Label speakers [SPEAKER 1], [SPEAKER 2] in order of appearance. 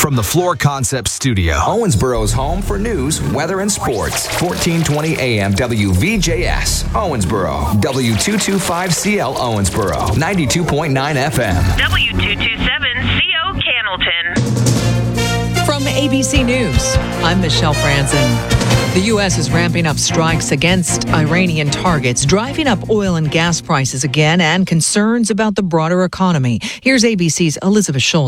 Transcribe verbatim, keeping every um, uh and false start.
[SPEAKER 1] from the Floor Concepts studio.
[SPEAKER 2] Owensboro's home for news, weather, and sports. fourteen twenty A M W V J S, Owensboro. W two twenty-five C L Owensboro. ninety-two point nine F M.
[SPEAKER 3] W two twenty-seven C O Cannelton.
[SPEAKER 4] From A B C News, I'm Michelle Franzen. The U S is ramping up strikes against Iranian targets, driving up oil and gas prices again and concerns about the broader economy. Here's A B C's Elizabeth Schultz.